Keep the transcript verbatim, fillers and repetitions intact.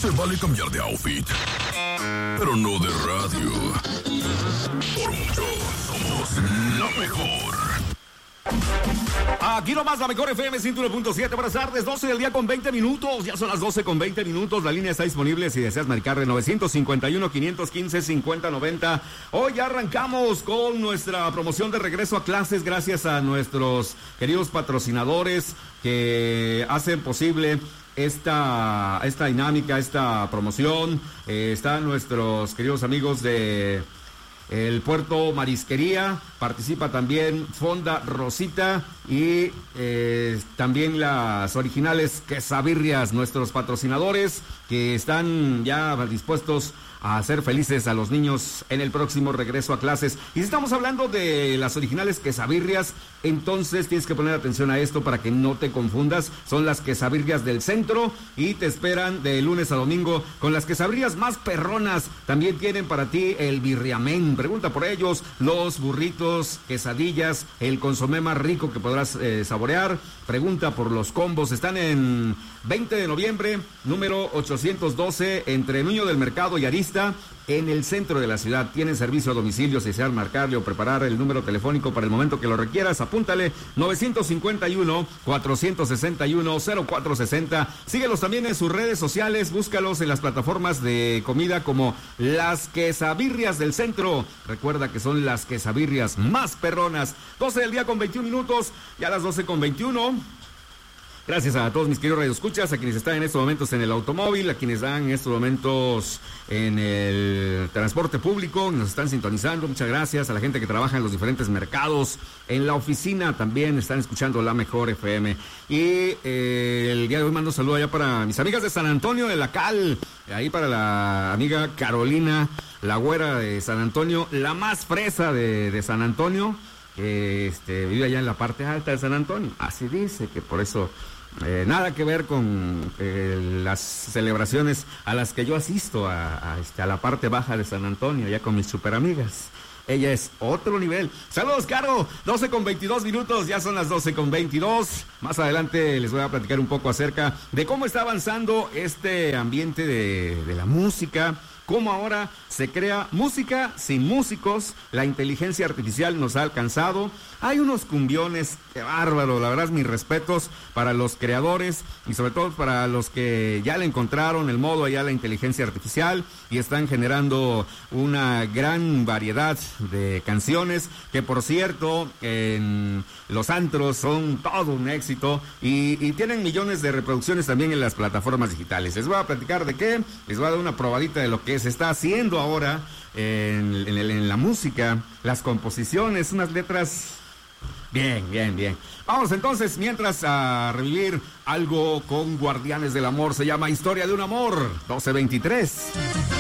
Se vale cambiar de outfit, pero no de radio. Por mucho, somos la mejor. Aquí nomás la mejor F M ciento uno punto siete. Buenas tardes, doce del día con veinte minutos. Ya son las doce con veinte minutos. La línea está disponible si deseas marcarle nueve cinco uno, cinco uno cinco, cincuenta noventa. Hoy ya arrancamos con nuestra promoción de regreso a clases gracias a nuestros queridos patrocinadores que hacen posible esta, esta dinámica, esta promoción. Eh, están nuestros queridos amigos de el Puerto Marisquería, participa también Fonda Rosita y eh, también las originales quesabirrias, nuestros patrocinadores que están ya dispuestos a hacer felices a los niños en el próximo regreso a clases. Y si estamos hablando de las originales quesabirrias, entonces tienes que poner atención a esto para que no te confundas. Son las quesabirrias del centro y te esperan de lunes a domingo con las quesabirrias más perronas. También tienen para ti el birriamén, pregunta por ellos, los burritos, quesadillas, el consomé más rico que podrás eh, saborear. Pregunta por los combos, están en veinte de noviembre, número ochocientos doce, entre Nuño del Mercado y Arista, en el centro de la ciudad. Tienen servicio a domicilio, si deseas marcarle o preparar el número telefónico para el momento que lo requieras, apúntale nueve cinco uno, cuatro seis uno, cero cuatro seis cero. Síguelos también en sus redes sociales, búscalos en las plataformas de comida como Las Quesabirrias del Centro. Recuerda que son las quesabirrias más perronas. doce del día con veintiún minutos, ya las doce con veintiuno. Gracias a todos mis queridos radioescuchas, a quienes están en estos momentos en el automóvil, a quienes están en estos momentos en el transporte público, nos están sintonizando, muchas gracias. A la gente que trabaja en los diferentes mercados, en la oficina también están escuchando la mejor F M. Y eh, el día de hoy mando un saludo allá para mis amigas de San Antonio de la Cal, ahí para la amiga Carolina, la güera de San Antonio, la más fresa de, de San Antonio, que este, vive allá en la parte alta de San Antonio, así dice, que por eso... Eh, nada que ver con eh, las celebraciones a las que yo asisto a, a, este, a la parte baja de San Antonio, ya con mis super amigas. Ella es otro nivel. Saludos, Caro. doce con veintidós minutos, ya son las doce con veintidós. Más adelante les voy a platicar un poco acerca de cómo está avanzando este ambiente de, de la música, cómo ahora se crea música sin músicos. La inteligencia artificial nos ha alcanzado. Hay unos cumbiones, qué bárbaro, la verdad, mis respetos para los creadores y sobre todo para los que ya le encontraron el modo allá a la inteligencia artificial y están generando una gran variedad de canciones que, por cierto, en los antros son todo un éxito y, y tienen millones de reproducciones también en las plataformas digitales. Les voy a platicar de qué, les voy a dar una probadita de lo que se está haciendo ahora en, en, en la música, las composiciones, unas letras... Bien, bien, bien. Vamos entonces, mientras, a revivir algo con Guardianes del Amor. Se llama Historia de un Amor, doce veintitrés.